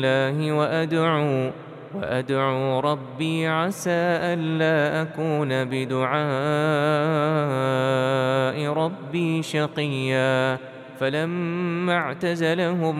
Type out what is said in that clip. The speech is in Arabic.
الله وأدعو ربي عسى ألا أكون بدعاء ربي شقيا. فلما اعتزلهم